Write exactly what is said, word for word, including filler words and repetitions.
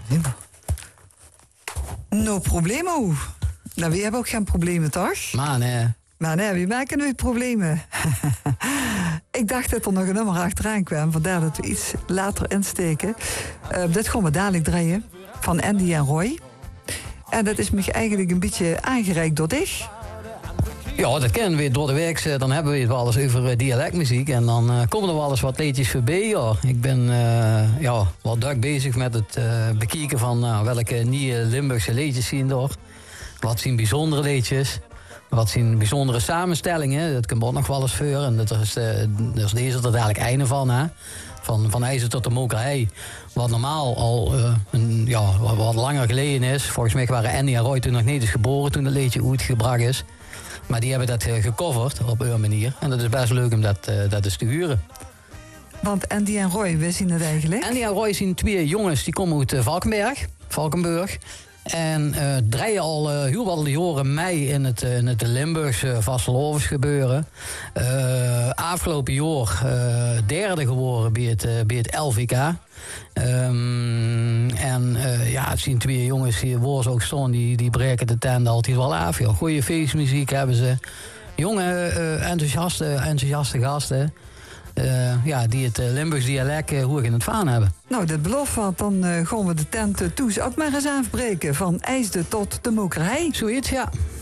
No problemo. Nou, we hebben ook geen problemen, toch? Maar nee. Maar nee, wie maken nu problemen? Ik dacht dat er nog een nummer achteraan kwam, vandaar dat we iets later insteken. Uh, dit gaan we dadelijk draaien, van Andy en Roy. En dat is me eigenlijk een beetje aangereikt door dich. Ja, dat kennen we door de week. Dan hebben we het wel eens over dialectmuziek. En dan uh, komen er wel eens wat liedjes voorbij. Ja. Ik ben uh, ja, wat druk bezig met het uh, bekijken van uh, welke nieuwe Limburgse liedjes zien er. Wat zijn bijzondere liedjes. Wat zijn bijzondere samenstellingen. Dat kan ook nog wel eens voor. En dat is, uh, dat is deze tot eigenlijk einde van. Hè. Van, van IJzer tot de Mokerij. Wat normaal al uh, een, ja, wat, wat langer geleden is. Volgens mij waren Andy en Roy toen nog niet eens geboren toen het liedje uitgebracht is. Maar die hebben dat uh, gecoverd op een manier. En dat is best leuk om dat, uh, dat eens te huren. Want Andy en Roy, we zien het eigenlijk. Andy en Roy zijn twee jongens die komen uit uh, Valkenberg. Valkenburg. En uh, draaien al uh, heel wat jaren mee in het, uh, in het Limburgse vastelovens gebeuren. Uh, afgelopen jaar uh, derde geworden bij het, uh, bij het L V K. Um, en uh, ja, het zijn twee jongens die woorden ook staan, die, die breken de tent altijd wel af. Ja. Goeie feestmuziek hebben ze. Jonge, uh, enthousiaste, enthousiaste gasten. Uh, ja, die het uh, Limburgs dialect uh, hoog in het vaan hebben. Nou, dat belooft wat. Dan uh, gaan we de tent uh, toes ook maar eens afbreken. Van IJsde tot de Mokerij. Zoiets, ja.